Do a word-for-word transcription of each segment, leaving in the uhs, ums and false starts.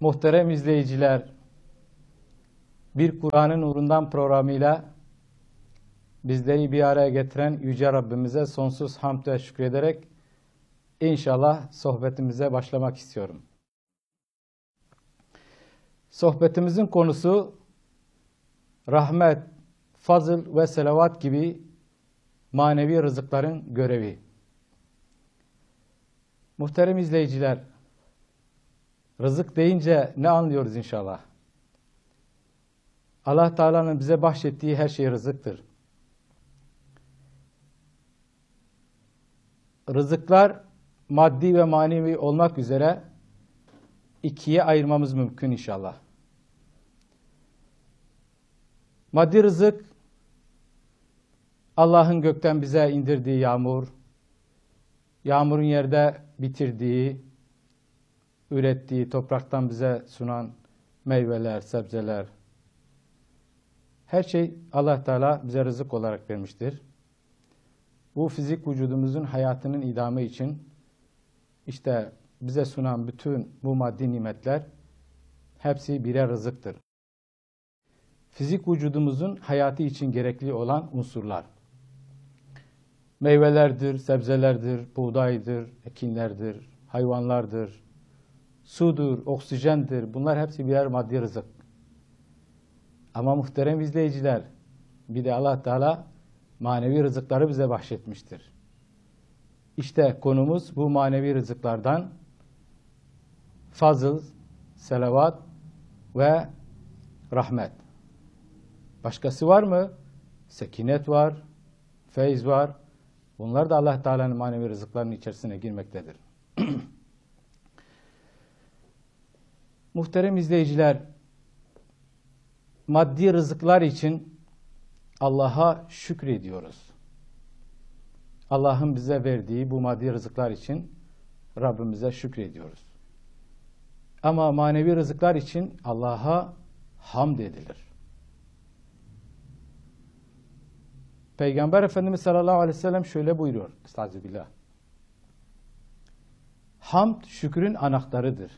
Muhterem izleyiciler, bir Kur'an'ın nurundan programıyla bizleri bir araya getiren Yüce Rabbimize sonsuz hamd ve şükrederek inşallah sohbetimize başlamak istiyorum. Sohbetimizin konusu rahmet, fazıl ve selavat gibi manevi rızıkların görevi. Muhterem izleyiciler, rızık deyince ne anlıyoruz inşallah? Allah Teala'nın bize bahşettiği her şey rızıktır. Rızıklar maddi ve manevi olmak üzere ikiye ayırmamız mümkün inşallah. Maddi rızık, Allah'ın gökten bize indirdiği yağmur, yağmurun yerde bitirdiği, ürettiği, topraktan bize sunan meyveler, sebzeler, her şey Allah Teala bize rızık olarak vermiştir. Bu fizik vücudumuzun hayatının idamı için işte bize sunan bütün bu maddi nimetler hepsi birer rızıktır. Fizik vücudumuzun hayatı için gerekli olan unsurlar. Meyvelerdir, sebzelerdir, buğdaydır, ekinlerdir, hayvanlardır, sudur, oksijendir. Bunlar hepsi birer maddi rızık. Ama muhterem izleyiciler, bir de Allah Teala manevi rızıkları bize bahşetmiştir. İşte konumuz bu manevi rızıklardan fazıl, selavat ve rahmet. Başkası var mı? Sekinet var, feyz var. Bunlar da Allah Teala'nın manevi rızıklarının içerisine girmektedir. Muhterem izleyiciler, maddi rızıklar için Allah'a şükrediyoruz. Allah'ın bize verdiği bu maddi rızıklar için Rabbimize şükrediyoruz. Ama manevi rızıklar için Allah'a hamd edilir. Peygamber Efendimiz sallallahu aleyhi ve sellem şöyle buyuruyor. Estağfirullah. Hamd şükrün anahtarıdır.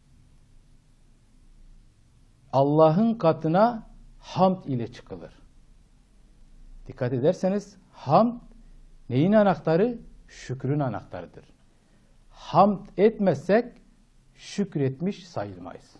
Allah'ın katına hamd ile çıkılır. Dikkat ederseniz hamd neyin anahtarı? Şükrün anahtarıdır. Hamd etmezsek şükretmiş sayılmayız.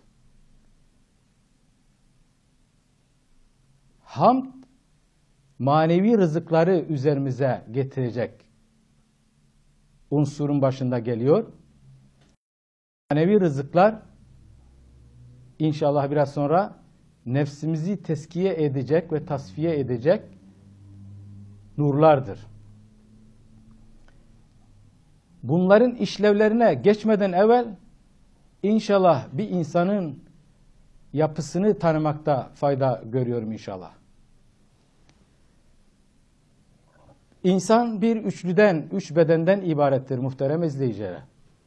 Hamd manevi rızıkları üzerimize getirecek unsurun başında geliyor. Manevi rızıklar İnşallah biraz sonra nefsimizi teskiye edecek ve tasfiye edecek nurlardır. Bunların işlevlerine geçmeden evvel inşallah bir insanın yapısını tanımakta fayda görüyorum inşallah. İnsan bir üçlüden, üç bedenden ibarettir muhterem izleyiciler.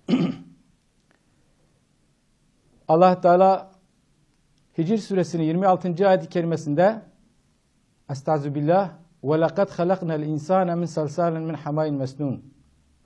Allah Teala Hicr suresinin yirmi altıncı ayet-i kerimesinde Estağfirullah ve laqad halaknal insane min salsalin min hamain mesnun.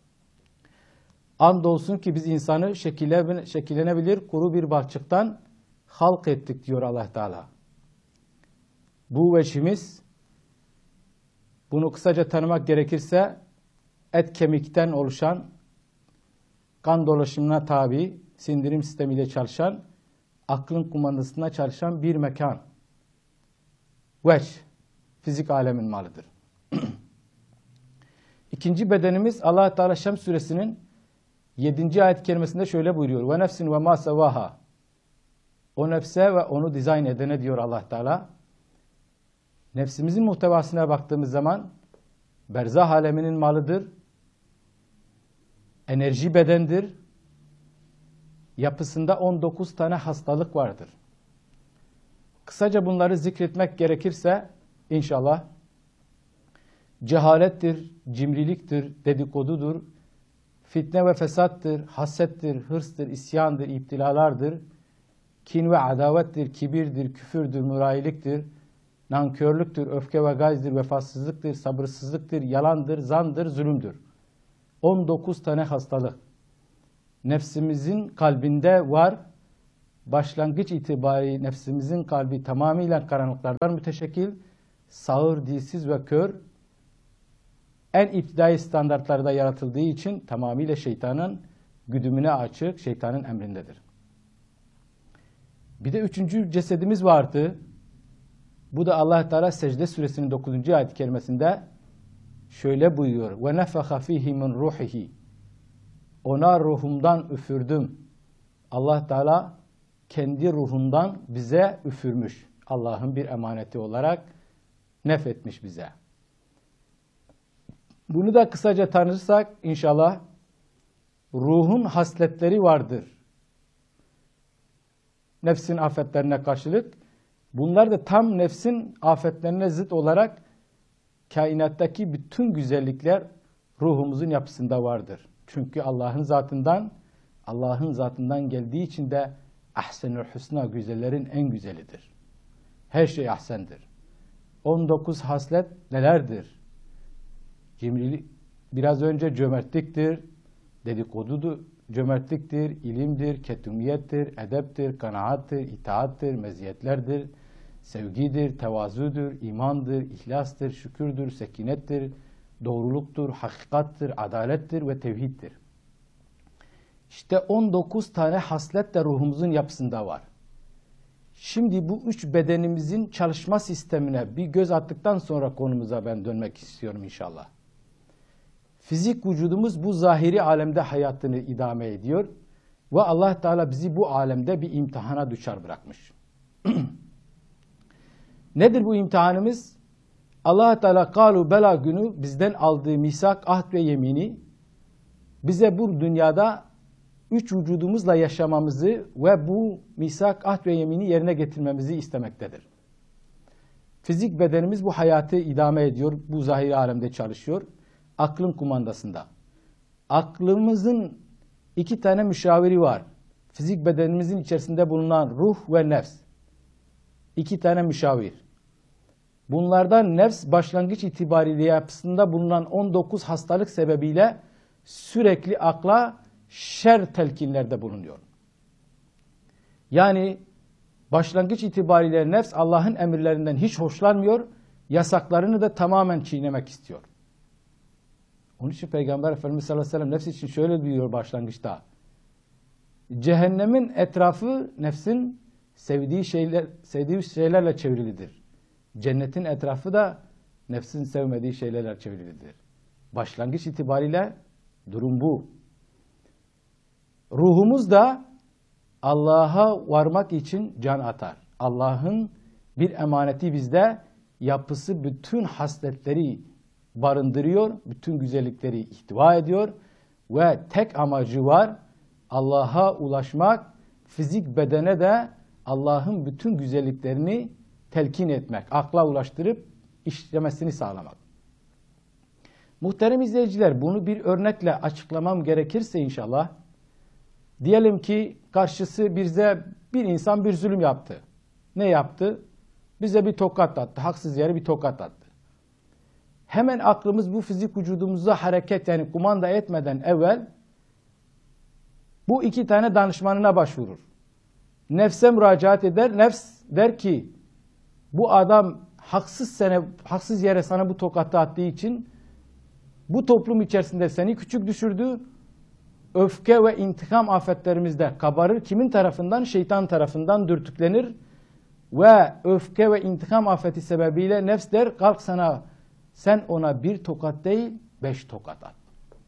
Andolsun ki biz insanı şekillenebilir kuru bir balçıktan halk ettik diyor Allah Teala. Bu veçimiz, bunu kısaca tanımak gerekirse, et kemikten oluşan, kan dolaşımına tabi, sindirim sistemiyle çalışan, aklın kumandasında çalışan bir mekan. Veç, fizik alemin malıdır. İkinci bedenimiz Allah Teala Şems suresinin yedinci ayet-i kerimesinde şöyle buyuruyor. Ve nefsin ve ma sevaha. O nefse ve onu dizayn edene diyor Allah Teala. Nefsimizin muhtevasına baktığımız zaman berzah aleminin malıdır. Enerji bedendir. Yapısında on dokuz tane hastalık vardır. Kısaca bunları zikretmek gerekirse inşallah cehalettir, cimriliktir, dedikodudur, fitne ve fesattır, hasettir, hırstır, isyandır, iptilalardır, kin ve adavettir, kibirdir, küfürdür, mürayiliktir, nankörlüktür, öfke ve gazdır, vefasızlıktır, sabırsızlıktır, yalandır, zandır, zulümdür. on dokuz tane hastalık nefsimizin kalbinde var başlangıç itibariyle nefsimizin kalbi tamamıyla karanlıklardan müteşekkil, sağır, dilsiz ve kör, en iptidai standartlarda yaratıldığı için tamamıyla şeytanın güdümüne açık, şeytanın emrindedir. Bir de üçüncü cesedimiz vardı. Bu da Allah Teala Secde Suresinin dokuzuncu ayet-i kerimesinde şöyle buyuruyor. Ve nefeha fihi min ruhihi. Ona ruhumdan üfürdüm. Allah Teala kendi ruhundan bize üfürmüş. Allah'ın bir emaneti olarak nefetmiş bize. Bunu da kısaca tanırsak inşallah ruhun hasletleri vardır. Nefsin afetlerine karşılık. Bunlar da tam nefsin afetlerine zıt olarak kainattaki bütün güzellikler ruhumuzun yapısında vardır. Çünkü Allah'ın zatından, Allah'ın zatından geldiği için de ahsenül husna, güzellerin en güzelidir. Her şey ahsendir. on dokuz haslet nelerdir? Cimrilik, biraz önce cömertliktir, dedikodudur, cömertliktir, ilimdir, ketumiyettir, edeptir, kanaattır, itaattir, meziyetlerdir, sevgidir, tevazudur, imandır, ihlastır, şükürdür, sekinettir, doğruluktur, hakikattır, adalettir ve tevhiddir. İşte on dokuz tane haslet de ruhumuzun yapısında var. Şimdi bu üç bedenimizin çalışma sistemine bir göz attıktan sonra konumuza ben dönmek istiyorum inşallah. Fizik vücudumuz bu zahiri alemde hayatını idame ediyor ve Allah Teala bizi bu alemde bir imtihana düçar bırakmış. Nedir bu imtihanımız? Allah Teala kalu bela günü bizden aldığı misak, ahd ve yemini bize bu dünyada üç vücudumuzla yaşamamızı ve bu misak, ahd ve yemini yerine getirmemizi istemektedir. Fizik bedenimiz bu hayatı idame ediyor, bu zahiri alemde çalışıyor. Aklın kumandasında. Aklımızın iki tane müşaviri var. Fizik bedenimizin içerisinde bulunan ruh ve nefs. İki tane müşavir. Bunlardan nefs başlangıç itibariyle yapısında bulunan on dokuz hastalık sebebiyle sürekli akla şer telkinlerde bulunuyor. Yani başlangıç itibariyle nefs Allah'ın emirlerinden hiç hoşlanmıyor, yasaklarını da tamamen çiğnemek istiyor. Onun için Peygamber Efendimiz sallallahu aleyhi ve sellem nefs için şöyle diyor başlangıçta. Cehennemin etrafı nefsin sevdiği şeyler, sevdiği şeylerle çevrilidir. Cennetin etrafı da nefsin sevmediği şeylerle çevrilidir. Başlangıç itibariyle durum bu. Ruhumuz da Allah'a varmak için can atar. Allah'ın bir emaneti bizde, yapısı bütün hasletleri barındırıyor, bütün güzellikleri ihtiva ediyor ve tek amacı var, Allah'a ulaşmak, fizik bedene de Allah'ın bütün güzelliklerini telkin etmek, akla ulaştırıp işlemesini sağlamak. Muhterem izleyiciler, bunu bir örnekle açıklamam gerekirse inşallah, diyelim ki karşısı bize bir insan bir zulüm yaptı. Ne yaptı? Bize bir tokat attı, haksız yere bir tokat attı. Hemen aklımız bu fizik vücudumuza hareket, yani kumanda etmeden evvel bu iki tane danışmanına başvurur. Nefse müracaat eder. Nefs der ki bu adam haksız, sene, haksız yere sana bu tokatı attığı için bu toplum içerisinde seni küçük düşürdü. Öfke ve intikam afetlerimizde kabarır. Kimin tarafından? Şeytan tarafından dürtüklenir. Ve öfke ve intikam afeti sebebiyle nefs der kalk sana, sen ona bir tokat değil beş tokat at.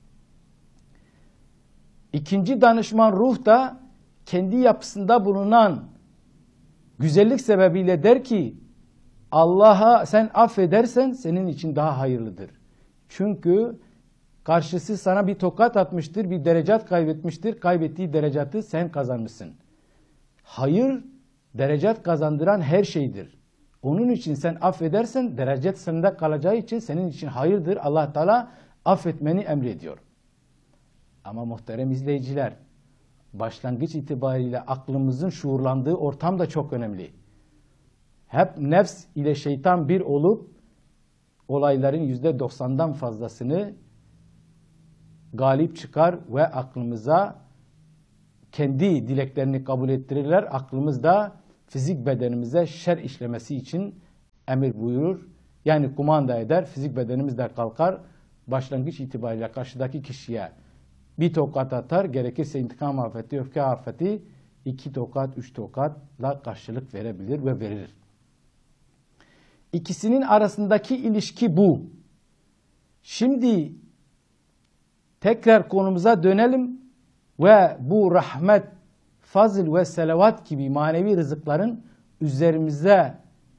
İkinci danışman ruh da kendi yapısında bulunan güzellik sebebiyle der ki Allah'a sen affedersen senin için daha hayırlıdır. Çünkü karşısı sana bir tokat atmıştır, bir derecat kaybetmiştir. Kaybettiği derecatı sen kazanmışsın. Hayır, derecat kazandıran her şeydir. Onun için sen affedersen derecet sende kalacağı için senin için hayırdır. Allah Teala affetmeni emrediyor. Ama muhterem izleyiciler, başlangıç itibariyle aklımızın şuurlandığı ortam da çok önemli. Hep nefs ile şeytan bir olup olayların yüzde doksandan fazlasını galip çıkar ve aklımıza kendi dileklerini kabul ettirirler. Aklımız da fizik bedenimize şer işlemesi için emir buyurur. Yani kumanda eder, fizik bedenimiz de kalkar. Başlangıç itibariyle karşıdaki kişiye bir tokat atar, gerekirse intikam afeti, öfke afeti, iki tokat, üç tokatla karşılık verebilir ve verir. İkisinin arasındaki ilişki bu. Şimdi tekrar konumuza dönelim ve bu rahmet, fazıl ve selavat gibi manevi rızıkların üzerimize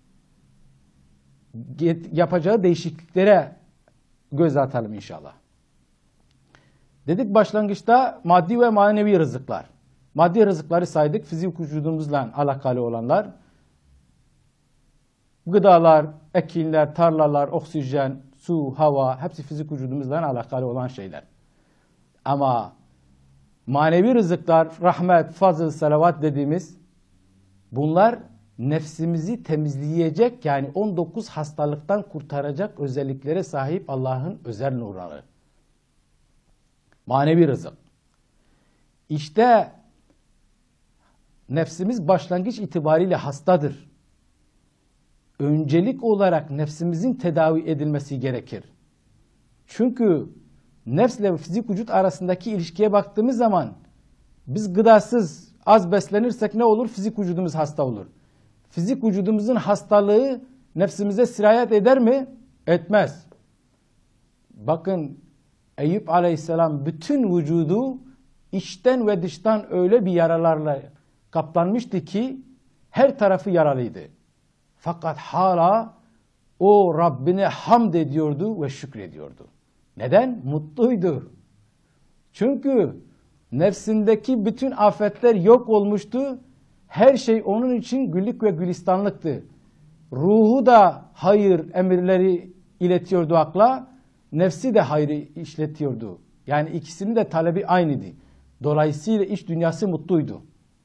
yapacağı değişikliklere göz atalım inşallah. Dedik başlangıçta maddi ve manevi rızıklar. Maddi rızıkları saydık, fizik vücudumuzla alakalı olanlar. Gıdalar, ekinler, tarlalar, oksijen, su, hava hepsi fizik vücudumuzla alakalı olan şeyler. Ama manevi rızıklar, rahmet, fazıl, selavat dediğimiz bunlar nefsimizi temizleyecek, yani on dokuz hastalıktan kurtaracak özelliklere sahip Allah'ın özel nurları. Manevi rızık. İşte nefsimiz başlangıç itibariyle hastadır. Öncelik olarak nefsimizin tedavi edilmesi gerekir. Çünkü nefsle ve fizik vücut arasındaki ilişkiye baktığımız zaman biz gıdasız, az beslenirsek ne olur? Fizik vücudumuz hasta olur. Fizik vücudumuzun hastalığı nefsimize sirayet eder mi? Etmez. Bakın Eyüp Aleyhisselam bütün vücudu içten ve dıştan öyle bir yaralarla kaplanmıştı ki her tarafı yaralıydı. Fakat hala o Rabbine hamd ediyordu ve şükrediyordu. Neden? Mutluydu. Çünkü nefsindeki bütün afetler yok olmuştu. Her şey onun için güllük ve gülistanlıktı. Ruhu da hayır emirleri iletiyordu akla, nefsi de hayrı işletiyordu. Yani ikisinin de talebi aynıydı. Dolayısıyla iç dünyası mutluydu.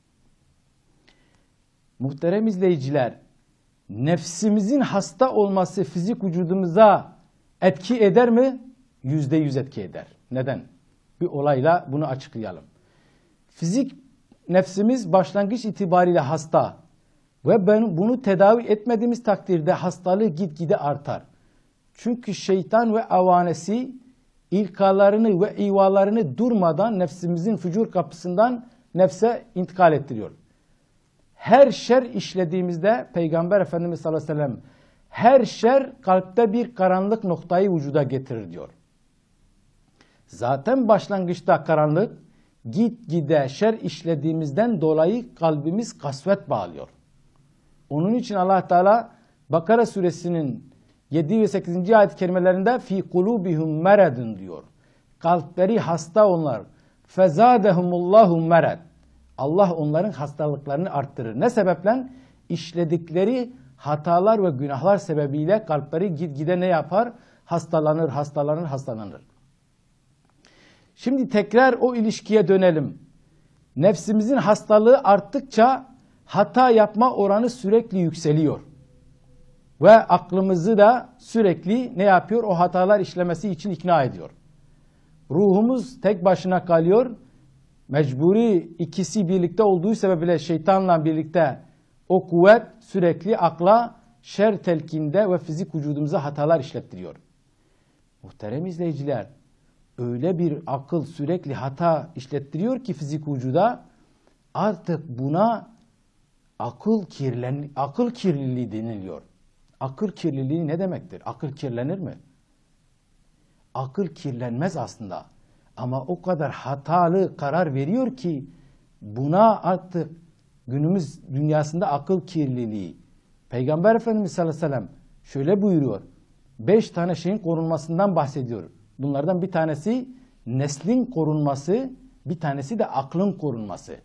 Muhterem izleyiciler, nefsimizin hasta olması fizik vücudumuza etki eder mi? Yüzde yüz etki eder. Neden? Bir olayla bunu açıklayalım. Fizik nefsimiz başlangıç itibariyle hasta ve ben bunu tedavi etmediğimiz takdirde hastalığı gitgide artar. Çünkü şeytan ve avanesi ilkalarını ve ivalarını durmadan nefsimizin fücur kapısından nefse intikal ettiriyor. Her şer işlediğimizde Peygamber Efendimiz sallallahu aleyhi ve sellem her şer kalpte bir karanlık noktayı vücuda getirir diyor. Zaten başlangıçta karanlık, gitgide şer işlediğimizden dolayı kalbimiz kasvet bağlıyor. Onun için Allah Teala Bakara suresinin yedi ve sekizinci ayet-i kerimelerinde fi kulubihum meredun diyor. Kalpleri hasta onlar. Fezadehumullahu mered. Allah onların hastalıklarını arttırır. Ne sebeple? İşledikleri hatalar ve günahlar sebebiyle kalpleri gitgide ne yapar? Hastalanır, hastalanır, hastalanır. Şimdi tekrar o ilişkiye dönelim. Nefsimizin hastalığı arttıkça hata yapma oranı sürekli yükseliyor. Ve aklımızı da sürekli ne yapıyor? O hatalar işlemesi için ikna ediyor. Ruhumuz tek başına kalıyor. Mecburi ikisi birlikte olduğu sebebiyle şeytanla birlikte o kuvvet sürekli akla şer telkinde ve fizik vücudumuza hatalar işlettiriyor. Muhterem izleyiciler, öyle bir akıl sürekli hata işlettiriyor ki fizik vücuda artık buna akıl kirlen akıl kirliliği deniliyor. Akıl kirliliği ne demektir? Akıl kirlenir mi? Akıl kirlenmez aslında. Ama o kadar hatalı karar veriyor ki buna artık günümüz dünyasında akıl kirliliği. Peygamber Efendimiz sallallahu aleyhi ve sellem şöyle buyuruyor. Beş tane şeyin korunmasından bahsediyor. Bunlardan bir tanesi neslin korunması, bir tanesi de aklın korunması.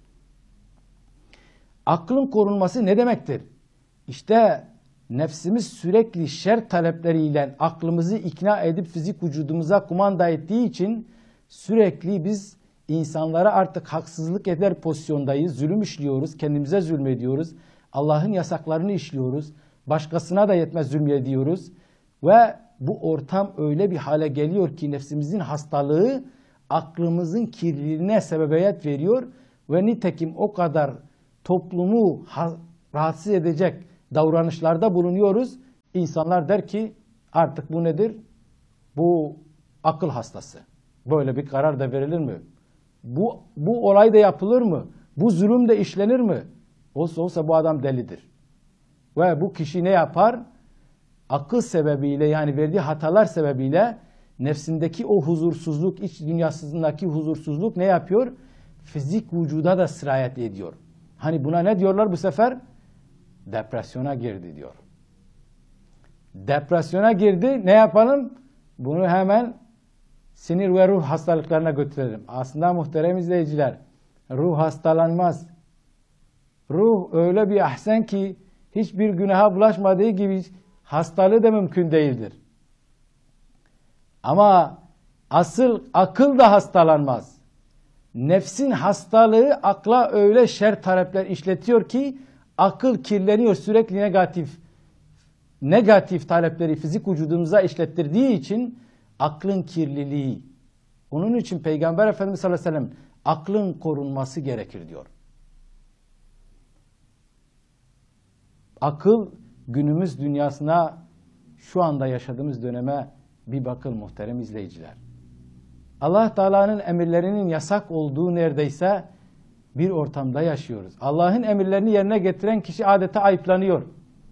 Aklın korunması ne demektir? İşte nefsimiz sürekli şer talepleriyle aklımızı ikna edip fizik vücudumuza kumanda ettiği için sürekli biz insanlara artık haksızlık eder pozisyondayız, zulüm işliyoruz, kendimize zulmediyoruz, Allah'ın yasaklarını işliyoruz, başkasına da yetmez zulmediyoruz ve bu ortam öyle bir hale geliyor ki nefsimizin hastalığı aklımızın kirliliğine sebebiyet veriyor ve nitekim o kadar toplumu rahatsız edecek davranışlarda bulunuyoruz. İnsanlar der ki artık bu nedir? Bu akıl hastası. Böyle bir karar da verilir mi? Bu, bu olay da yapılır mı? Bu zulüm de işlenir mi? Olsa olsa bu adam delidir. Ve bu kişi ne yapar? Akıl sebebiyle, yani verdiği hatalar sebebiyle nefsindeki o huzursuzluk, iç dünyasındaki huzursuzluk ne yapıyor? Fizik vücuda da sirayet ediyor. Hani buna ne diyorlar bu sefer? Depresyona girdi diyor. Depresyona girdi. Ne yapalım? Bunu hemen sinir ve ruh hastalıklarına götürelim. Aslında muhterem izleyiciler, ruh hastalanmaz. Ruh öyle bir ahsen ki hiçbir günaha bulaşmadığı gibi hastalığı da mümkün değildir. Ama asıl akıl da hastalanmaz. Nefsin hastalığı akla öyle şer talepler işletiyor ki akıl kirleniyor, sürekli negatif negatif talepleri fizik vücudumuza işlettirdiği için aklın kirliliği. Onun için Peygamber Efendimiz sallallahu aleyhi ve sellem aklın korunması gerekir diyor. Akıl günümüz dünyasına, şu anda yaşadığımız döneme bir bakın muhterem izleyiciler. Allah Teala'nın emirlerinin yasak olduğu neredeyse bir ortamda yaşıyoruz. Allah'ın emirlerini yerine getiren kişi adeta ayıplanıyor.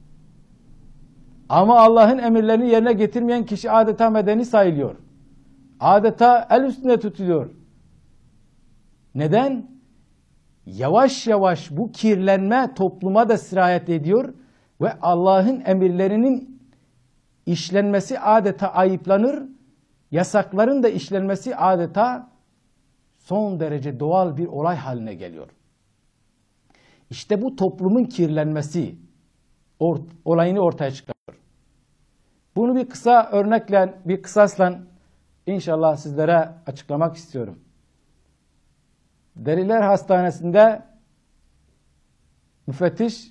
Ama Allah'ın emirlerini yerine getirmeyen kişi adeta medeni sayılıyor. Adeta el üstünde tutuluyor. Neden? Yavaş yavaş bu kirlenme topluma da sirayet ediyor ve Allah'ın emirlerinin işlenmesi adeta ayıplanır, yasakların da işlenmesi adeta son derece doğal bir olay haline geliyor. İşte bu toplumun kirlenmesi or olayını ortaya çıkarıyor. Bunu bir kısa örnekle, bir kısasla inşallah sizlere açıklamak istiyorum. Deliler Hastanesi'nde müfettiş,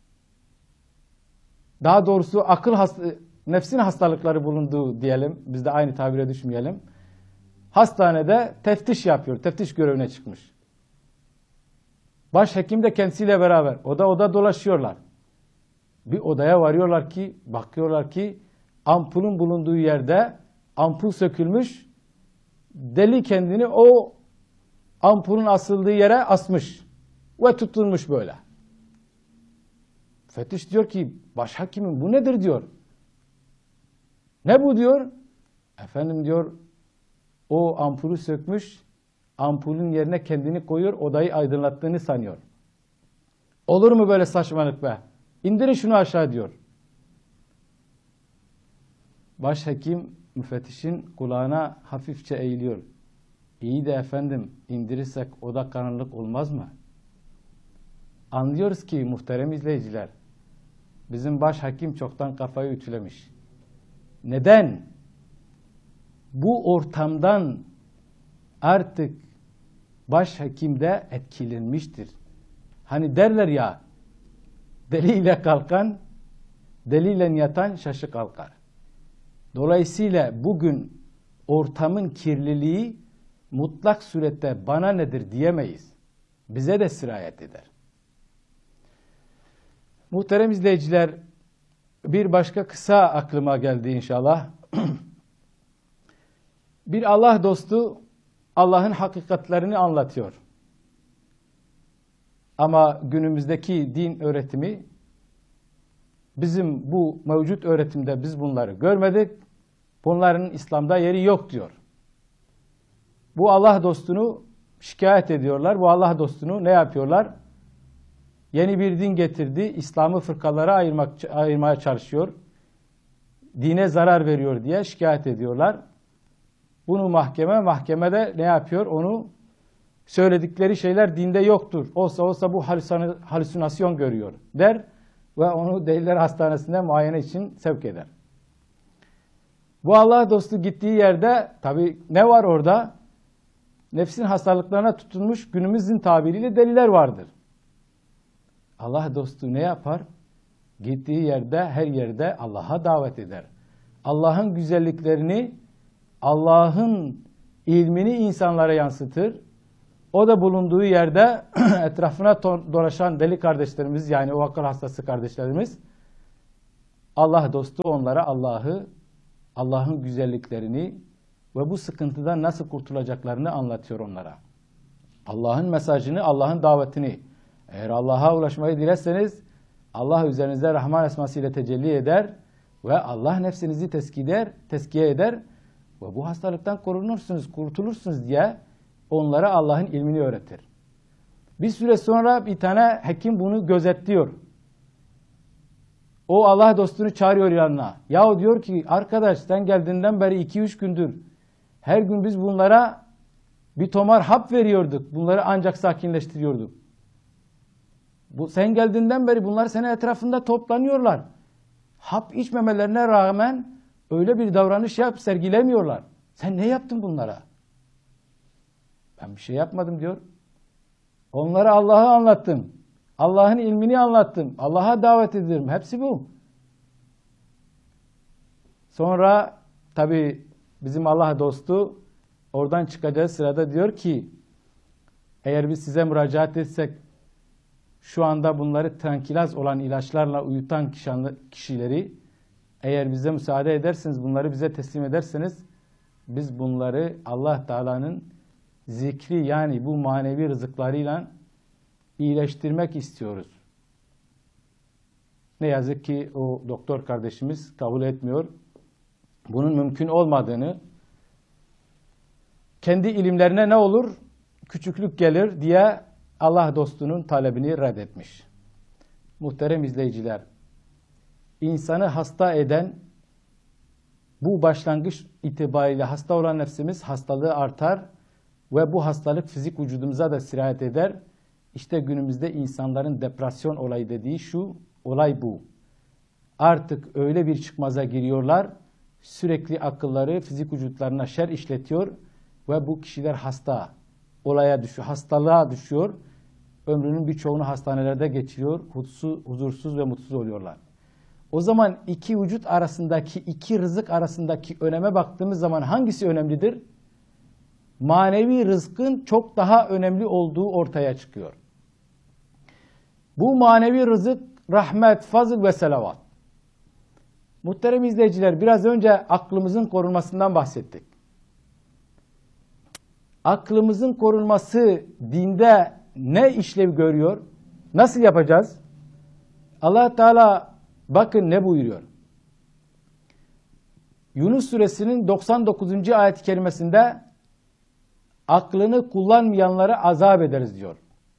daha doğrusu akıl hasta, nefsin hastalıkları bulunduğu diyelim, biz de aynı tabire düşmeyelim. Hastanede teftiş yapıyor, teftiş görevine çıkmış. Başhekim de kendisiyle beraber oda oda dolaşıyorlar. Bir odaya varıyorlar ki, bakıyorlar ki ampulün bulunduğu yerde ampul sökülmüş, deli kendini o ampulün asıldığı yere asmış ve tutulmuş böyle. Müfettiş diyor ki başhekimim bu nedir diyor. Ne bu diyor? Efendim diyor o ampulü sökmüş, ampulün yerine kendini koyuyor, odayı aydınlattığını sanıyor. Olur mu böyle saçmalık be? İndirin şunu aşağı diyor. Başhekim müfettişin kulağına hafifçe eğiliyor. İyi de efendim indirirsek oda karanlık olmaz mı? Anlıyoruz ki muhterem izleyiciler, bizim başhekim çoktan kafayı ütülemiş. Neden? Bu ortamdan artık başhekim de etkilenmiştir. Hani derler ya, deliyle kalkan, deliyle yatan şaşı kalkar. Dolayısıyla bugün ortamın kirliliği mutlak surette bana nedir diyemeyiz. Bize de sirayet eder. Muhterem izleyiciler, bir başka kısa aklıma geldi inşallah. Bir Allah dostu Allah'ın hakikatlerini anlatıyor. Ama günümüzdeki din öğretimi, bizim bu mevcut öğretimde biz bunları görmedik. Bunların İslam'da yeri yok diyor. Bu Allah dostunu şikayet ediyorlar. Bu Allah dostunu ne yapıyorlar? Yeni bir din getirdi. İslam'ı fırkalara ayırmak, ayırmaya çalışıyor. Dine zarar veriyor diye şikayet ediyorlar. Bunu mahkeme, mahkemede ne yapıyor? Onu söyledikleri şeyler dinde yoktur. Olsa olsa bu halüsinasyon görüyor der ve onu Deliler Hastanesi'nde muayene için sevk eder. Bu Allah dostu gittiği yerde tabii ne var orada? Nefsin hastalıklarına tutulmuş günümüzün tabiriyle deliler vardır. Allah dostu ne yapar? Gittiği yerde, her yerde Allah'a davet eder. Allah'ın güzelliklerini, Allah'ın ilmini insanlara yansıtır. O da bulunduğu yerde etrafına dolaşan deli kardeşlerimiz, yani o akıl hastası kardeşlerimiz, Allah dostu onlara Allah'ı, Allah'ın güzelliklerini ve bu sıkıntıdan nasıl kurtulacaklarını anlatıyor onlara. Allah'ın mesajını, Allah'ın davetini. Eğer Allah'a ulaşmayı dilerseniz Allah üzerinize Rahman esmasıyla tecelli eder ve Allah nefsinizi teskider, teskiye eder ve bu hastalıktan korunursunuz, kurtulursunuz diye onlara Allah'ın ilmini öğretir. Bir süre sonra bir tane hekim bunu gözetliyor. O Allah dostunu çağırıyor yanına. Yahu diyor ki, arkadaş sen geldiğinden beri iki üç gündür her gün biz bunlara bir tomar hap veriyorduk. Bunları ancak sakinleştiriyorduk. Bu, sen geldiğinden beri bunlar senin etrafında toplanıyorlar. Hap içmemelerine rağmen öyle bir davranış yap sergilemiyorlar. Sen ne yaptın bunlara? Ben bir şey yapmadım diyor. Onlara Allah'ı anlattım. Allah'ın ilmini anlattım. Allah'a davet ediyorum. Hepsi bu. Sonra tabi bizim Allah dostu oradan çıkacağı sırada diyor ki, eğer biz size müracaat etsek şu anda bunları trankilaz olan ilaçlarla uyutan kişileri eğer bize müsaade ederseniz, bunları bize teslim ederseniz biz bunları Allah Teala'nın zikri, yani bu manevi rızıklarıyla iyileştirmek istiyoruz. Ne yazık ki o doktor kardeşimiz kabul etmiyor. Bunun mümkün olmadığını, kendi ilimlerine ne olur? Küçüklük gelir diye Allah dostunun talebini reddetmiş. Muhterem izleyiciler, insanı hasta eden, bu başlangıç itibariyle hasta olan nefsimiz hastalığı artar ve bu hastalık fizik vücudumuza da sirayet eder. İşte günümüzde insanların depresyon olayı dediği şu, olay bu. Artık öyle bir çıkmaza giriyorlar, sürekli akılları fizik vücutlarına şer işletiyor ve bu kişiler hasta, olaya düşüyor, hastalığa düşüyor. Ömrünün birçoğunu hastanelerde geçiriyor, huzursuz ve mutsuz oluyorlar. O zaman iki vücut arasındaki, iki rızık arasındaki öneme baktığımız zaman hangisi önemlidir? Manevi rızkın çok daha önemli olduğu ortaya çıkıyor. Bu manevi rızık rahmet, fazıl ve selavat. Muhterem izleyiciler, biraz önce aklımızın korunmasından bahsettik. Aklımızın korunması dinde ne işlev görüyor? Nasıl yapacağız? Allah Teala bakın ne buyuruyor. Yunus suresinin doksan dokuzuncu ayet-i kerimesinde aklını kullanmayanlara azap ederiz diyor.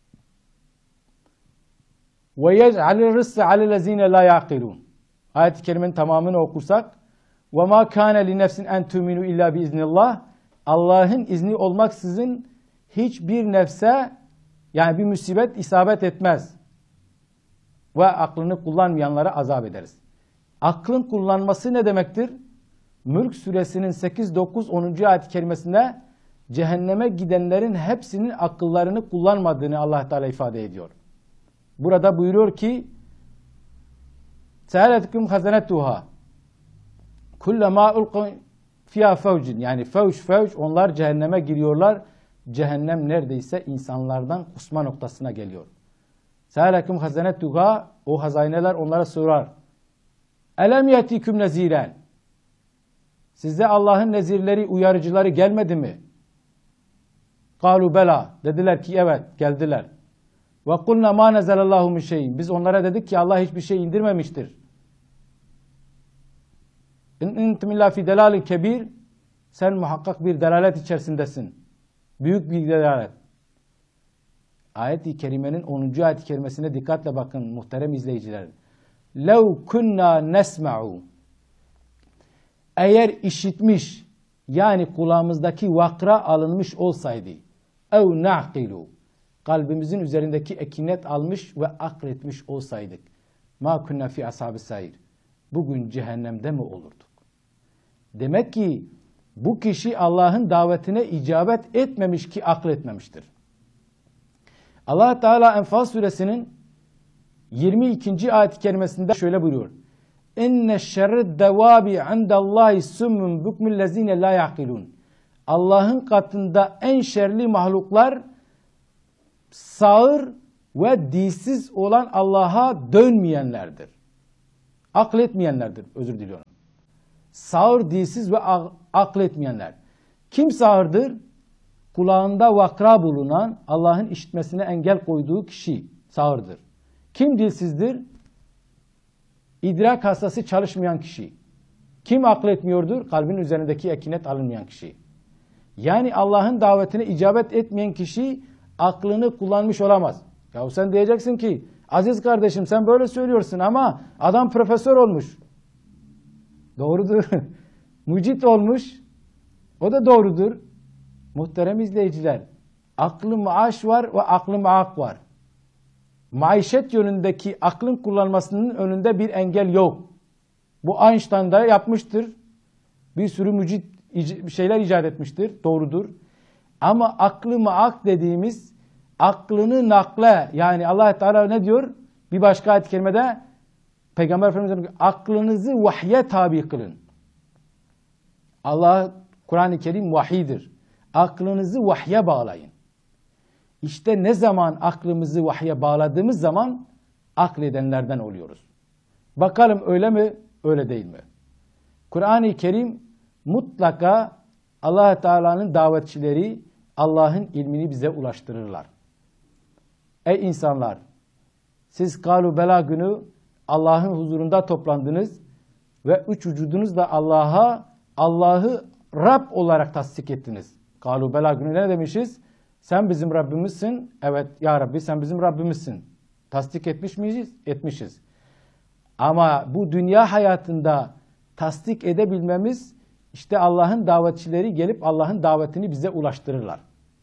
وَيَجْعَلِ الرِّسْءَ عَلَى الَّذ۪ينَ لَا يَعْقِلُونَ Ayet-i kerimenin tamamını okursak وَمَا كَانَ لِنَفْسٍ اَنْ تُؤْمِنُوا اِلَّا بِاِذْنِ اللّٰهِ Allah'ın izni olmaksızın hiçbir nefse, yani bir musibet isabet etmez. Ve aklını kullanmayanlara azap ederiz. Aklın kullanması ne demektir? Mülk suresinin sekiz, dokuz, onuncu ayet-i kerimesinde cehenneme gidenlerin hepsinin akıllarını kullanmadığını Allah Teala ifade ediyor. Burada buyuruyor ki سَهَلَتْكُمْ خَزَنَتُهَا كُلَّمَا اُلْقُمْ فِيهَا فَوْجٍ Yani fevç fevç onlar cehenneme giriyorlar. Cehennem neredeyse insanlardan kusma noktasına geliyor. سَهَلَكُمْ خَزَنَتُهَا O hazaneler onlara sorar. اَلَمْ يَتِكُمْ نَزِيرًا Size Allah'ın nezirleri, uyarıcıları gelmedi mi? قَالُوا بَلَا Dediler ki evet, geldiler. وَقُلْنَا مَا نَزَلَ اللّٰهُ مِنْ شَيْءٍ Biz onlara dedik ki Allah hiçbir şey indirmemiştir. اِنْ اِنْتُمْ اِلَّا فِي دَلَالٍ كَبِيرٍ Sen muhakkak bir delalet içerisindesin. Büyük bir delalet. Ayet-i Kerime'nin onuncu ayet-i kerimesine dikkatle bakın muhterem izleyiciler. لَوْ كُنَّا نَسْمَعُ Eğer işitmiş, yani kulağımızdaki vakra alınmış olsaydı, اَوْ نَعْقِلُوا Kalbimizin üzerindeki ekinet almış ve akletmiş olsaydık, مَا كُنَّا فِي أَصْحَابِ السَّعِيرِ Bugün cehennemde mi olurduk? Demek ki bu kişi Allah'ın davetine icabet etmemiş ki akletmemiştir. Allah Teala Enfal suresinin yirmi ikinci ayet-i kerimesinde şöyle buyuruyor. İnne şerred devabi indallahi summun bukmul lezine la yaqilun. Allah'ın katında en şerli mahluklar sağır ve dilsiz olan Allah'a dönmeyenlerdir. Akletmeyenlerdir, özür diliyorum. Sağır, dilsiz ve akletmeyenler. Kim sağırdır? Kulağında vakra bulunan, Allah'ın işitmesine engel koyduğu kişi sağırdır. Kim dilsizdir? İdrak hastası çalışmayan kişi. Kim akletmiyordur? Kalbin üzerindeki ekinet alınmayan kişi. Yani Allah'ın davetine icabet etmeyen kişi aklını kullanmış olamaz. Ya sen diyeceksin ki, aziz kardeşim sen böyle söylüyorsun ama adam profesör olmuş. Doğrudur. Mucit olmuş. O da doğrudur. Muhterem izleyiciler, aklı maaş var ve aklı maak var. Maişet yönündeki aklın kullanmasının önünde bir engel yok. Bu Einstein da yapmıştır. Bir sürü mucit şeyler icat etmiştir. Doğrudur. Ama aklı maak dediğimiz aklını nakle, yani Allah Teala ne diyor? Bir başka ayet-i kerimede Peygamber Efendimiz diyor ki, aklınızı vahye tabi kılın. Allah, Kur'an-ı Kerim vahidir. Aklınızı vahye bağlayın. İşte ne zaman aklımızı vahye bağladığımız zaman akledenlerden oluyoruz. Bakalım öyle mi, öyle değil mi? Kur'an-ı Kerim mutlaka Allah Teala'nın davetçileri Allah'ın ilmini bize ulaştırırlar. Ey insanlar! Siz kalu bela günü Allah'ın huzurunda toplandınız ve üç vücudunuzla Allah'a, Allah'ı Rab olarak tasdik ettiniz. Kalu bela günü ne demişiz? Sen bizim Rabbimizsin. Evet ya Rabbi sen bizim Rabbimizsin. Tasdik etmiş miyiz? Etmişiz. Ama bu dünya hayatında tasdik edebilmemiz, işte Allah'ın davetçileri gelip Allah'ın davetini bize ulaştırırlar.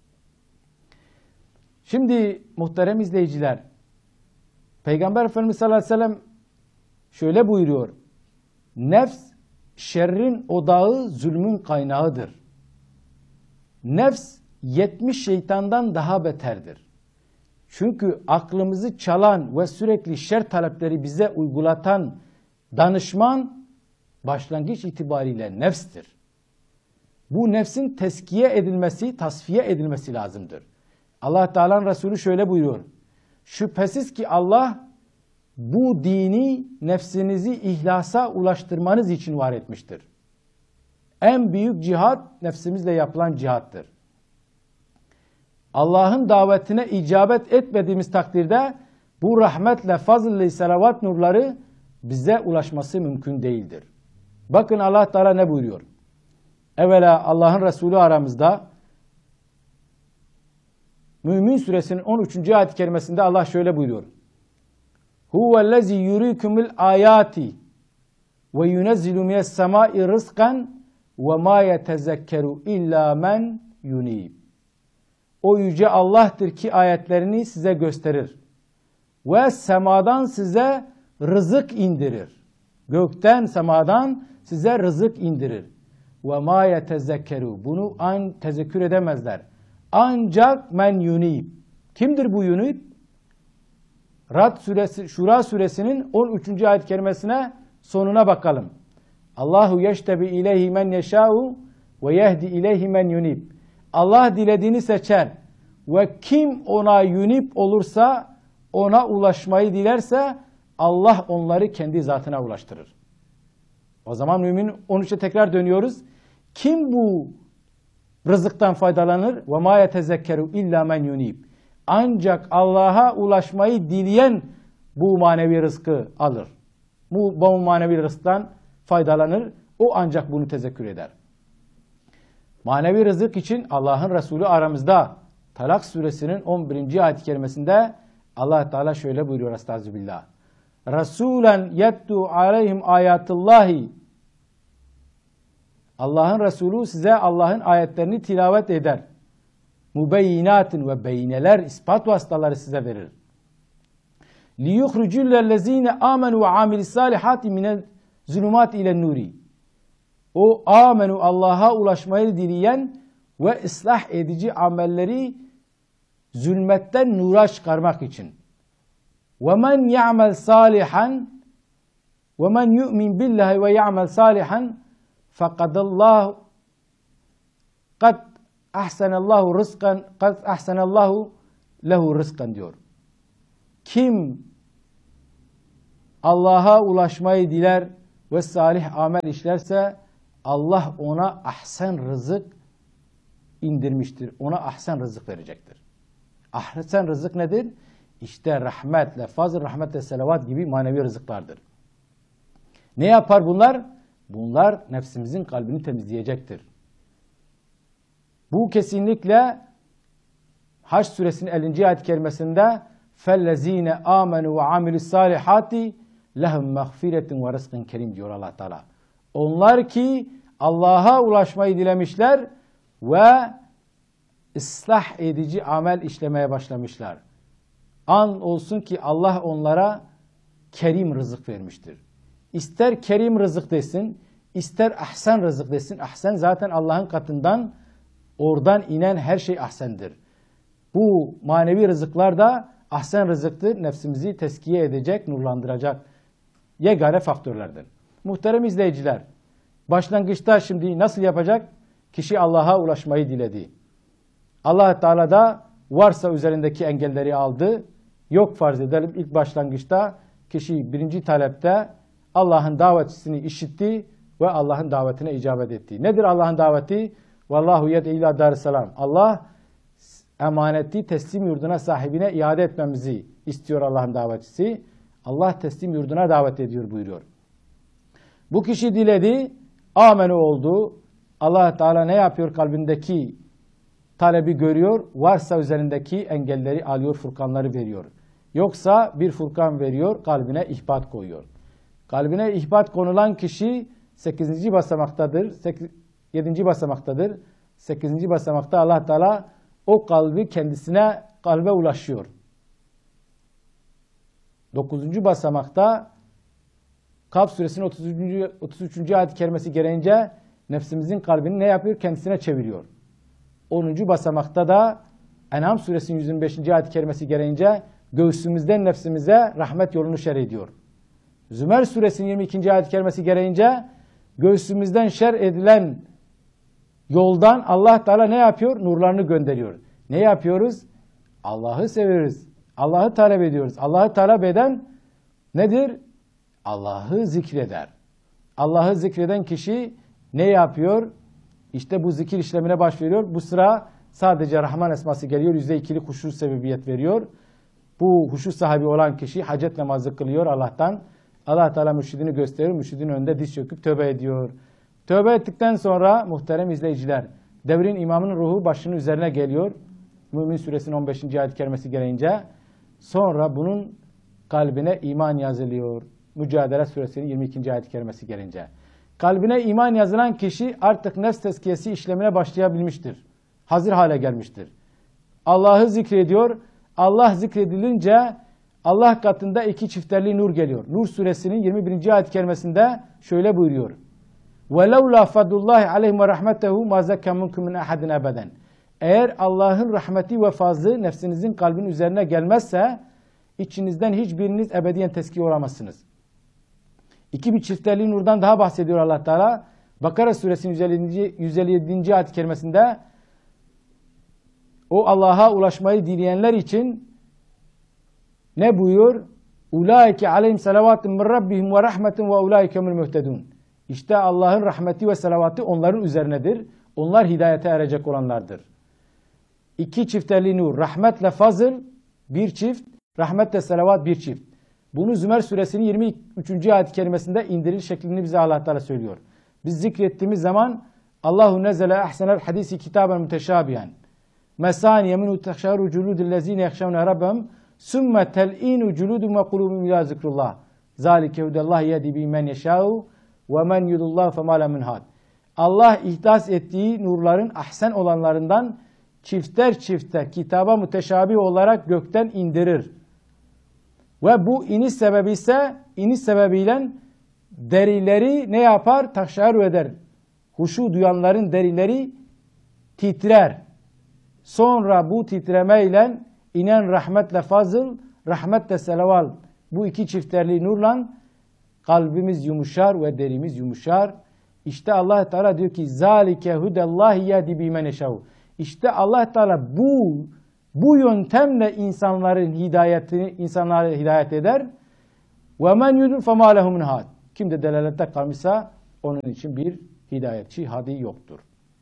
Şimdi muhterem izleyiciler, Peygamber Efendimiz sallallahu aleyhi ve sellem şöyle buyuruyor. Nefs şerrin odağı, zulmün kaynağıdır. Nefs yetmiş şeytandan daha beterdir. Çünkü aklımızı çalan ve sürekli şer talepleri bize uygulatan danışman başlangıç itibariyle nefstir. Bu nefsin teskiye edilmesi, tasfiye edilmesi lazımdır. Allah Teala'nın Resulü şöyle buyuruyor. Şüphesiz ki Allah bu dini nefsinizi ihlasa ulaştırmanız için var etmiştir. En büyük cihat nefsimizle yapılan cihattır. Allah'ın davetine icabet etmediğimiz takdirde bu rahmetle, fazl-ı selavat nurları bize ulaşması mümkün değildir. Bakın Allah Teala ne buyuruyor? Evvela Allah'ın Resulü aramızda Mümin Suresinin on üçüncü ayet-i kerimesinde Allah şöyle buyuruyor. Huvellezî yurikumul ayati ve yunezzilu mine's semâi rızkan ve mâ yetezekkeru illâ men yunîb. O yüce Allah'tır ki ayetlerini size gösterir ve semadan size rızık indirir. Gökten, semadan size rızık indirir. Ve mâ yetezekkeru. Bunu an tezekkür edemezler. Ancak men yunib. Kimdir bu yunib? Rad suresi, Şura suresinin on üçüncü ayet-i kerimesine sonuna bakalım. Allahu yeştebi ileyhi men yeşâ'u ve yehdi ileyhi men yunib. Allah dilediğini seçer ve kim ona yunib olursa, ona ulaşmayı dilerse Allah onları kendi zatına ulaştırır. O zaman mümin on üçe tekrar dönüyoruz. Kim bu rızıktan faydalanır? Ve ma yetezekkeru illa men yunib. Ancak Allah'a ulaşmayı dileyen bu manevi rızkı alır. Bu, bu manevi rızktan faydalanır. O ancak bunu tezekkür eder. Manevi rızık için Allah'ın Resulü aramızda. Talak suresinin on birinci ayet-i kerimesinde Allah Teala şöyle buyuruyor estağfirullah. Rasulen yettu aleyhim ayatullahi. Allah'ın Resulü size Allah'ın ayetlerini tilavet eder. Mübeyyinatin ve beyineler, ispat vasıtaları size verir. Liyukhrucullezine amenu ve amilissalihati minel zulumati ilen nuri. O amenu, Allah'a ulaşmayı dileyen ve ıslah edici amelleri zulmetten nura çıkarmak için. وَمَنْ يَعْمَلْ صَالِحًا وَمَنْ يُؤْمِنْ بِاللّٰهِ وَيَعْمَلْ صَالِحًا فَقَدَ اللّٰهُ قَدْ أَحْسَنَ اللّٰهُ رِزْقًا قَدْ أَحْسَنَ اللّٰهُ lehu rızkan diyor. Kim Allah'a ulaşmayı diler ve salih amel işlerse Allah ona ahsen rızık indirmiştir. Ona ahsen rızık verecektir. Ahsen rızık nedir? İşte rahmetle, fazl rahmetle, selavat gibi manevi rızıklardır. Ne yapar bunlar? Bunlar nefsimizin kalbini temizleyecektir. Bu kesinlikle Haç suresinin ellinci ayet-i kerimesinde فَالَّذ۪ينَ آمَنُوا وَعَمِلُوا الصَّالِحَاتِ لَهُمْ مَغْفِرَةٌ وَرِزْقٌ kerim diyor Allah Teala. Onlar ki Allah'a ulaşmayı dilemişler ve ıslah edici amel işlemeye başlamışlar. An olsun ki Allah onlara kerim rızık vermiştir. İster kerim rızık desin, ister ahsen rızık desin. Ahsen zaten Allah'ın katından, oradan inen her şey ahsendir. Bu manevi rızıklar da ahsen rızıktır. Nefsimizi teskiye edecek, nurlandıracak yegane faktörlerdir. Muhterem izleyiciler, başlangıçta şimdi nasıl yapacak? Kişi Allah'a ulaşmayı diledi. Allah Teala da varsa üzerindeki engelleri aldı. Yok farz edelim ilk başlangıçta kişi birinci talepte Allah'ın davetçisini işitti ve Allah'ın davetine icabet etti. Nedir Allah'ın daveti? Vallahu yed'u ila darissalam. Allah emaneti teslim yurduna sahibine iade etmemizi istiyor Allah'ın davetçisi. Allah teslim yurduna davet ediyor buyuruyor. Bu kişi diledi, amenu oldu. Allah Teala ne yapıyor? Kalbindeki talebi görüyor. Varsa üzerindeki engelleri alıyor, furkanları veriyor. Yoksa bir furkan veriyor, kalbine ihbat koyuyor. Kalbine ihbat konulan kişi sekizinci basamaktadır. yedinci basamaktadır. sekizinci basamakta Allah Teala o kalbi kendisine, kalbe ulaşıyor. dokuzuncu basamakta Kaf suresinin otuz üçüncü. otuz üçüncü ayet-i kerimesi gereğince nefsimizin kalbini ne yapıyor? Kendisine çeviriyor. onuncu basamakta da En'am suresinin yüz yirmi beşinci ayet-i kerimesi gereğince göğsümüzden nefsimize rahmet yolunu şer ediyor. Zümer suresinin yirmi ikinci ayet-i kerimesi gereğince göğsümüzden şer edilen yoldan Allah Teala ne yapıyor? Nurlarını gönderiyor. Ne yapıyoruz? Allah'ı seviyoruz. Allah'ı talep ediyoruz. Allah'ı talep eden nedir? Allah'ı zikreder. Allah'ı zikreden kişi ne yapıyor? İşte bu zikir işlemine başlıyor. Bu sıra sadece Rahman esması geliyor. Yüzde ikili huşu sebebiyet veriyor. Bu huşu sahibi olan kişi hacet namazı kılıyor Allah'tan. Allah Teala mürşidini gösteriyor. Mürşidin önünde diz çöküp tövbe ediyor. Tövbe ettikten sonra muhterem izleyiciler, devrin imamının ruhu başının üzerine geliyor. Mümin suresinin on beşinci ayet-i kerimesi gereğince. Sonra bunun kalbine iman yazılıyor. Mücadele suresinin yirmi ikinci ayet-i kerimesi gelince. Kalbine iman yazılan kişi artık nefs tezkiyesi işlemine başlayabilmiştir. Hazır hale gelmiştir. Allah'ı zikrediyor. Allah zikredilince Allah katında iki çifterli nur geliyor. Nur suresinin yirmi birinci ayet-i kerimesinde şöyle buyuruyor. وَلَوْلَا فَضُّ اللّٰهِ عَلَيْهِمْ وَرَحْمَتَهُ مَا زَكَّى مِنْكُمْ مِنْ أَحَدٍ أَبَدًا. Eğer Allah'ın rahmeti ve fazlı nefsinizin kalbinin üzerine gelmezse içinizden hiçbiriniz ebediyen teskiye olamazsınız. İki bir çifterli nurdan daha bahsediyor Allah Teala. Bakara suresinin yüz elli yedinci ayet-i kerimesinde o Allah'a ulaşmayı dileyenler için ne buyuruyor? Ulaike aleyhim salavatun min rabbihim ve rahmetun ve ulaike humul muhtedun. İşte Allah'ın rahmeti ve salavatı onların üzerinedir. Onlar hidayete erecek olanlardır. İki çifterli nur, rahmetle fazıl bir çift, rahmetle salavat bir çift. Bunu Zümer suresinin yirmi üçüncü ayet-i kerimesinde indiril şeklini bize Allah Teala söylüyor. Biz zikrettiğimiz zaman Allahu nezele ahsenel hadisi kitaben müteşabiyen. Mesaniye minhu tehşâru culûdillezîne yekşevne rabbem sümme tel'înu culûdum ve kulûbum ilâ zikrullah. Zâlike hudallahi yehdi bi men yeşâhu ve men yudullahu femâ le min had. Allah ihdas ettiği nurların ahsen olanlarından çifter çifter kitaba müteşabih olarak gökten indirir. Ve bu iniş sebebi ise iniş sebebiyle derileri ne yapar? Tahşâru eder. Huşu duyanların derileri titrer. Sonra bu titremeyle inen rahmetle fazıl, rahmetle selaval bu iki çifterli nurla kalbimiz yumuşar ve derimiz yumuşar. İşte Allah Teala diyor ki zalike hudallahi yehdi bimen yeşâ. İşte Allah Teala bu Bu yöntemle insanların hidayetini insanları hidayet eder. Ve men yudil fema lehu min had. Kim de delalette kalmışsa onun için bir hidayetçi, hadi yoktur.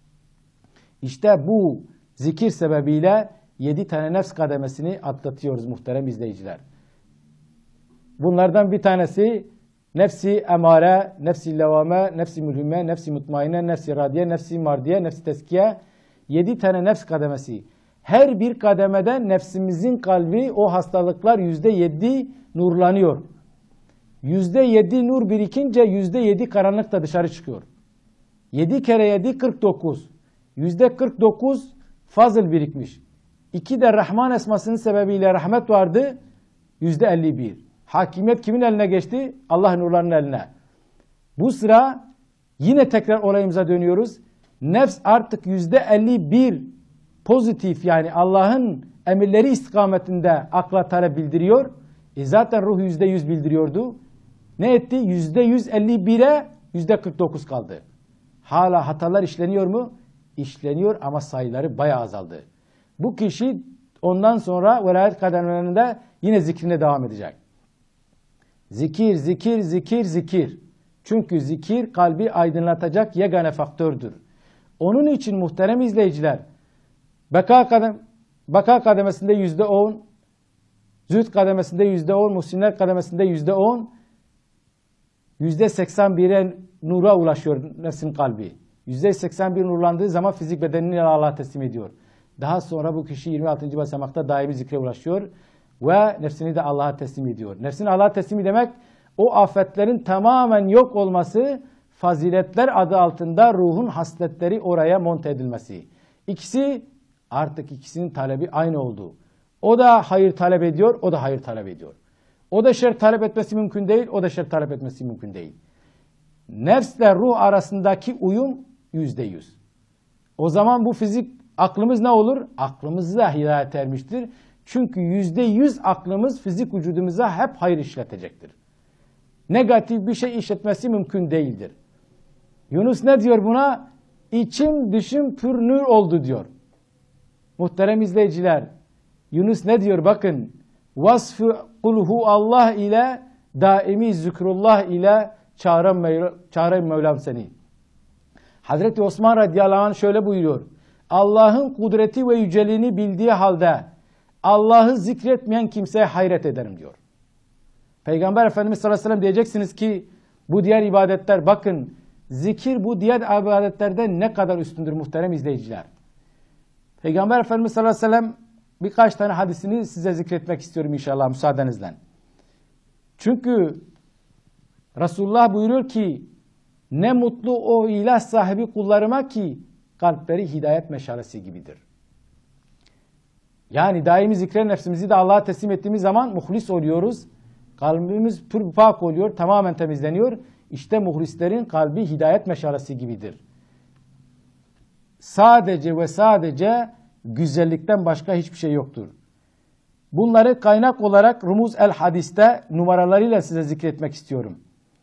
İşte bu zikir sebebiyle yedi tane nefs kademesini atlatıyoruz muhterem izleyiciler. Bunlardan bir tanesi nefsi emare, nefsi levame, nefsi mülhime, nefsi mutmaine, nefsi radiye, nefsi mardiye, nefsi teskiye. Yedi tane nefs kademesi. Her bir kademede nefsimizin kalbi o hastalıklar yüzde yedi nurlanıyor. Yüzde yedi nur birikince yüzde yedi karanlık da dışarı çıkıyor. Yedi kere yedi kırk dokuz. Yüzde kırk dokuz fazıl birikmiş. İki de Rahman esmasının sebebiyle rahmet vardı. Yüzde elli bir. Hakimiyet kimin eline geçti? Allah nurlarının eline. Bu sıra yine tekrar olayımıza dönüyoruz. Nefs artık yüzde elli bir pozitif, yani Allah'ın emirleri istikametinde akla talep bildiriyor. E zaten ruh yüzde yüz bildiriyordu. Ne etti? Yüzde yüz elli bire yüzde kırk dokuz kaldı. Hala hatalar işleniyor mu? İşleniyor ama sayıları bayağı azaldı. Bu kişi ondan sonra velayet kademelerinde yine zikrine devam edecek. Zikir, zikir, zikir, zikir. Çünkü zikir kalbi aydınlatacak yegane faktördür. Onun için muhterem izleyiciler, beka, kadem, beka kademesinde yüzde on, zühd kademesinde yüzde on, muhsinler kademesinde yüzde on, yüzde seksen bire nura ulaşıyor nefsin kalbi. yüzde seksen bir nurlandığı zaman fizik bedenini Allah'a teslim ediyor. Daha sonra bu kişi yirmi altıncı basamakta daimi zikre ulaşıyor ve nefsini de Allah'a teslim ediyor. Nefsini Allah'a teslimi demek, o afetlerin tamamen yok olması, faziletler adı altında ruhun hasletleri oraya monte edilmesi. İkisi, artık ikisinin talebi aynı oldu. O da hayır talep ediyor, o da hayır talep ediyor. O da şer talep etmesi mümkün değil, o da şer talep etmesi mümkün değil. Nefsle ruh arasındaki uyum yüzde yüz. O zaman bu fizik aklımız ne olur? Aklımız da hidayet ermiştir. Çünkü yüzde yüz aklımız fizik vücudumuza hep hayır işletecektir. Negatif bir şey işletmesi mümkün değildir. Yunus ne diyor buna? İçim dışım pür nur oldu diyor. Muhterem izleyiciler, Yunus ne diyor? Bakın, vasfı kulhu Allah ile daimi zikrullah ile çağıran Mevlam, çağıran Mevlam seni. Hazreti Osman radıyallahu anh şöyle buyuruyor. Allah'ın kudreti ve yüceliğini bildiği halde Allah'ı zikretmeyen kimseye hayret ederim diyor. Peygamber Efendimiz sallallahu aleyhi ve sellem diyeceksiniz ki bu diğer ibadetler, bakın zikir bu diğer ibadetlerden ne kadar üstündür muhterem izleyiciler. Peygamber Efendimiz sallallahu aleyhi ve sellem birkaç tane hadisini size zikretmek istiyorum inşallah müsaadenizle. Çünkü Resulullah buyuruyor ki ne mutlu o ilah sahibi kullarıma ki kalpleri hidayet meşalesi gibidir. Yani daimi zikre nefsimizi de Allah'a teslim ettiğimiz zaman muhlis oluyoruz. Kalbimiz pür pak oluyor, tamamen temizleniyor. İşte muhlislerin kalbi hidayet meşalesi gibidir. Sadece ve sadece güzellikten başka hiçbir şey yoktur. Bunları kaynak olarak Rumuz el Hadis'te numaralarıyla size zikretmek istiyorum.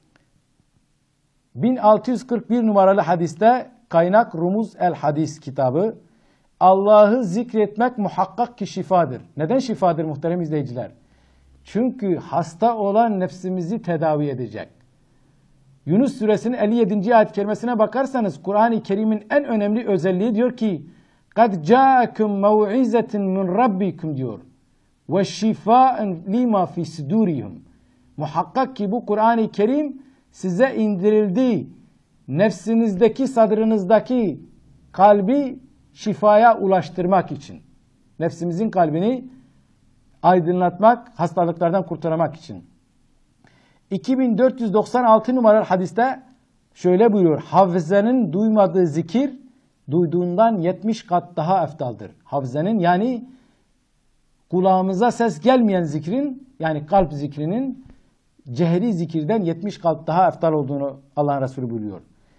bin altı yüz kırk bir numaralı hadiste kaynak Rumuz el Hadis kitabı. Allah'ı zikretmek muhakkak ki şifadır. Neden şifadır muhterem izleyiciler? Çünkü hasta olan nefsimizi tedavi edecek. Yunus suresinin elli yedinci ayet kerimesine bakarsanız Kur'an-ı Kerim'in en önemli özelliği diyor ki قَدْ جَاءَكُمْ مَوْعِزَةٍ مِنْ رَبِّكُمْ diyor. وَشِفَاءً لِمَا فِي صُدُورِهِمْ. Muhakkak ki bu Kur'an-ı Kerim size indirildi. Nefsinizdeki, sadrınızdaki kalbi şifaya ulaştırmak için. Nefsimizin kalbini aydınlatmak, hastalıklardan kurtarmak için. iki bin dört yüz doksan altı numaralı hadiste şöyle buyuruyor. Hafızenin duymadığı zikir duyduğundan yetmiş kat daha eftaldır. Hafızenin, yani kulağımıza ses gelmeyen zikrin, yani kalp zikrinin cehri zikirden yetmiş kat daha eftal olduğunu Allah'ın Resulü buyuruyor.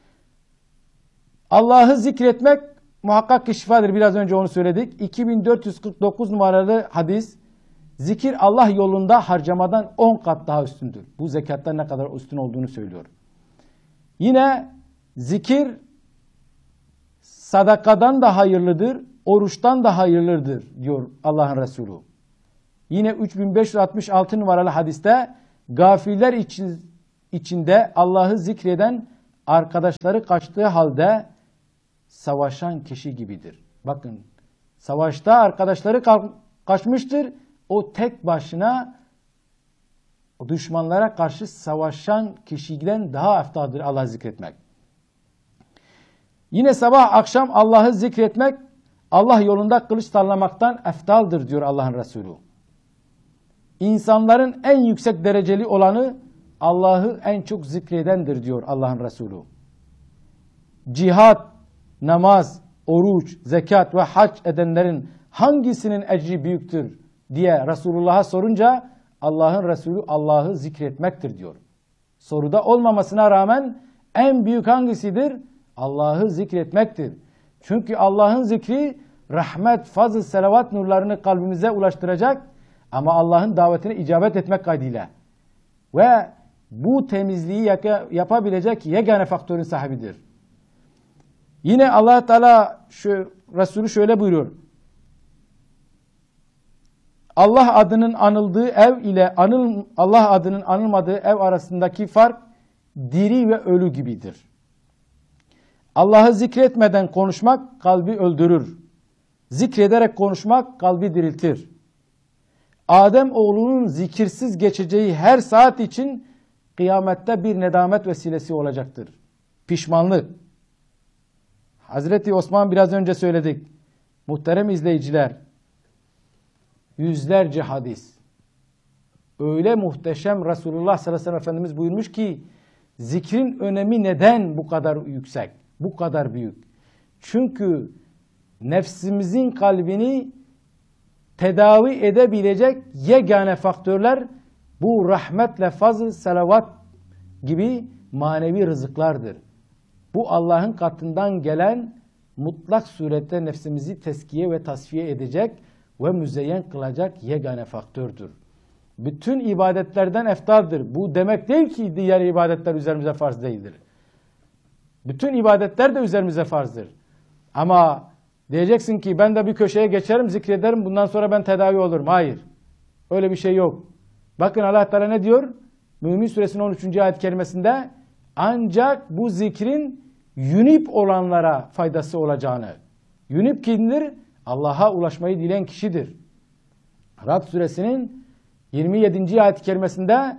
Allah'ı zikretmek muhakkak ki şifadır. Biraz önce onu söyledik. iki bin dört yüz kırk dokuz numaralı hadis. Zikir Allah yolunda harcamadan on kat daha üstündür. Bu zekattan ne kadar üstün olduğunu söylüyor. Yine zikir sadakadan da hayırlıdır. oruçtan da hayırlıdır diyor Allah'ın Resulü. Yine üç bin beş yüz altmış altı numaralı hadiste gafiller için, içinde Allah'ı zikreden arkadaşları kaçtığı halde savaşan kişi gibidir. Bakın, savaşta arkadaşları kaçmıştır. O tek başına o düşmanlara karşı savaşan kişiden daha eftaldır Allah'ı zikretmek. Yine sabah akşam Allah'ı zikretmek Allah yolunda kılıç sallamaktan eftaldır diyor Allah'ın Resulü. İnsanların en yüksek dereceli olanı Allah'ı en çok zikredendir diyor Allah'ın Resulü. Cihad, namaz, oruç, zekat ve hac edenlerin hangisinin ecri büyüktür diye Resulullah'a sorunca Allah'ın Resulü Allah'ı zikretmektir diyor. Soruda olmamasına rağmen en büyük hangisidir? Allah'ı zikretmektir. Çünkü Allah'ın zikri rahmet, fazl, selavat nurlarını kalbimize ulaştıracak ama Allah'ın davetine icabet etmek kaydıyla. Ve bu temizliği yapabilecek yegane faktörün sahibidir. Yine Allah Teala şu Resulü şöyle buyuruyor. Allah adının anıldığı ev ile anıl, Allah adının anılmadığı ev arasındaki fark diri ve ölü gibidir. Allah'ı zikretmeden konuşmak kalbi öldürür. Zikrederek konuşmak kalbi diriltir. Adem oğlunun zikirsiz geçeceği her saat için kıyamette bir nedamet vesilesi olacaktır. Pişmanlık. Hazreti Osman biraz önce söyledik. Muhterem izleyiciler, yüzlerce hadis. Öyle muhteşem Resulullah sallallahu aleyhi ve sellem Efendimiz buyurmuş ki zikrin önemi neden bu kadar yüksek, bu kadar büyük? Çünkü nefsimizin kalbini tedavi edebilecek yegane faktörler bu rahmetle fazl, selavat gibi manevi rızıklardır. Bu Allah'ın katından gelen mutlak surette nefsimizi teskiye ve tasfiye edecek ve müzeyyen kılacak yegane faktördür. Bütün ibadetlerden eftaldir. Bu demek değil ki diğer ibadetler üzerimize farz değildir. Bütün ibadetler de üzerimize farzdır. Ama diyeceksin ki ben de bir köşeye geçerim, zikrederim, bundan sonra ben tedavi olurum. Hayır. Öyle bir şey yok. Bakın Allah Teala ne diyor? Mümin Suresinin on üçüncü ayet kerimesinde ancak bu zikrin yünip olanlara faydası olacağını. Yünip kimdir? Allah'a ulaşmayı dileyen kişidir. Rad Suresinin yirmi yedinci ayet kerimesinde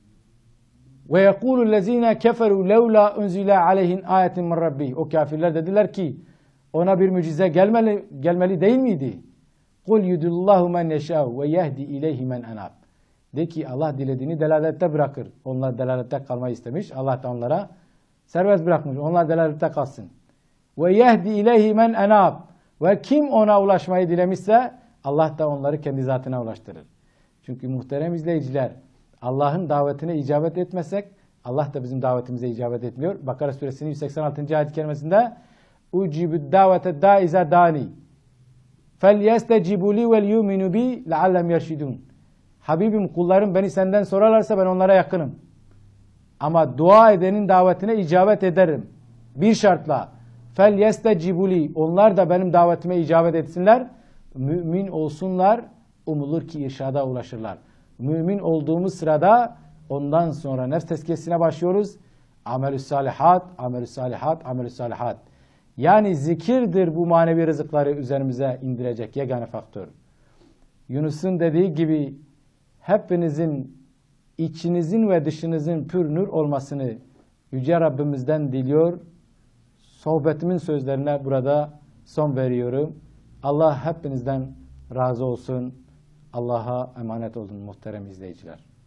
ve yekulu lezine keferu levla unzile aleyhin ayetin min rabbih. O kafirler dediler ki ona bir mucize gelmeli, gelmeli değil miydi? Kul yudullahu men yeşâhu ve yehdi ileyhi men enab. De ki Allah dilediğini delalette bırakır. Onlar delalette kalmayı istemiş. Allah da onlara serbest bırakmış. Onlar delalette kalsın. Ve yehdi ileyhi men enab. Ve kim ona ulaşmayı dilemişse Allah da onları kendi zatına ulaştırır. Çünkü muhterem izleyiciler, Allah'ın davetine icabet etmesek Allah da bizim davetimize icabet etmiyor. Bakara Suresinin yüz seksen altıncı ayet kerimesinde ucibud davete daize dani felyestecibu li vel yuminu bi leallem yerşidun. Habibim, kullarım beni senden sorarlarsa ben onlara yakınım. Ama dua edenin davetine icabet ederim. Bir şartla felyestecibu li, onlar da benim davetime icabet etsinler. Mümin olsunlar, umulur ki irşada ulaşırlar. Mümin olduğumuz sırada ondan sonra nefs tezkiyesine başlıyoruz. Amelü salihat, amelü salihat, amelü salihat. Yani zikirdir bu manevi rızıkları üzerimize indirecek yegane faktör. Yunus'un dediği gibi hepinizin içinizin ve dışınızın pür nur olmasını Yüce Rabbimizden diliyor. Sohbetimin sözlerine burada son veriyorum. Allah hepinizden razı olsun. Allah'a emanet olun muhterem izleyiciler.